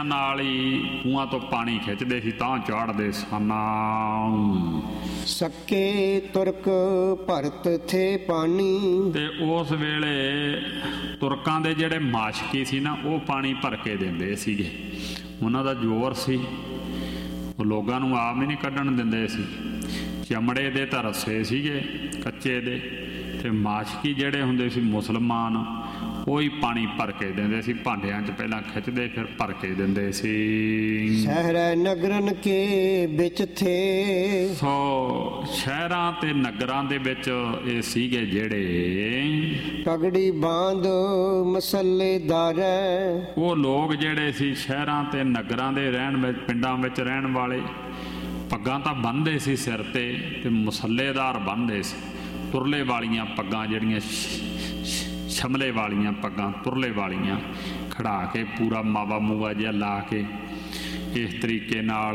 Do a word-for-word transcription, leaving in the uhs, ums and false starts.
ਰੱਸਿਆਂ ਨਾਲ ਹੀ ਖੂਹਾਂ ਤੋਂ ਪਾਣੀ ਖਿੱਚਦੇ ਸੀ ਤਾਂ ਚਾੜਦੇ ਸਨ। ਸੱਕੇ ਤੁਰਕ ਭਰਤ ਥੇ ਪਾਣੀ। ਤੇ ਉਸ ਵੇਲੇ ਤੁਰਕਾਂ ਦੇ ਜਿਹੜੇ ਮਾਸ਼ਕੀ ਸੀ ਨਾ ਉਹ ਪਾਣੀ ਭਰ ਕੇ ਦਿੰਦੇ ਸੀਗੇ। ਉਹਨਾਂ ਦਾ ਜ਼ੋਰ ਸੀ, ਉਹ ਲੋਕਾਂ ਨੂੰ ਆਪ ਹੀ ਨਹੀਂ ਕੱਢਣ ਦਿੰਦੇ ਸੀ। ਚਮੜੇ ਦੇ ਤਾਂ ਰੱਸੇ ਸੀਗੇ ਕੱਚੇ ਦੇ, ਤੇ ਮਾਸ਼ਕੀ ਜਿਹੜੇ ਹੁੰਦੇ ਸੀ ਮੁਸਲਮਾਨ ਉਹ ਹੀ ਪਾਣੀ ਭਰ ਕੇ ਦਿੰਦੇ ਸੀ। ਭਾਂਡਿਆਂ 'ਚ ਪਹਿਲਾਂ ਖਿੱਚਦੇ ਫਿਰ ਭਰ ਕੇ ਦਿੰਦੇ ਸੀ। ਸ਼ਹਿਰੈ ਨਗਰਨ ਕੇ ਵਿੱਚ ਥੇ। ਸੋ ਸ਼ਹਿਰਾਂ ਤੇ ਨਗਰਾਂ ਦੇ ਵਿੱਚ ਇਹ ਸੀਗੇ ਜਿਹੜੇ ਪਗੜੀ ਬਾਂਧ ਮਸੱਲੇਦਾਰੈ। ਉਹ ਲੋਕ ਜਿਹੜੇ ਸੀ ਸ਼ਹਿਰਾਂ ਤੇ ਨਗਰਾਂ ਦੇ ਰਹਿਣ ਵਿੱਚ, ਪਿੰਡਾਂ ਵਿੱਚ ਰਹਿਣ ਵਾਲੇ, ਪੱਗਾਂ ਤਾਂ ਬੰਨ੍ਹਦੇ ਸੀ ਸਿਰ 'ਤੇ ਤੇ ਮਸੱਲੇਦਾਰ ਬੰਨ੍ਹਦੇ ਸੀ। ਤੁਰਲੇ ਵਾਲੀਆਂ ਪੱਗਾਂ ਜਿਹੜੀਆਂ ਸ਼ਮਲੇ ਵਾਲੀਆਂ ਪੱਗਾਂ ਤੁਰਲੇ ਵਾਲੀਆਂ ਖੜਾ ਕੇ ਪੂਰਾ ਮਾਵਾ ਮੂਵਾ ਜਿਹਾ ਲਾ ਕੇ ਇਸ ਤਰੀਕੇ ਨਾਲ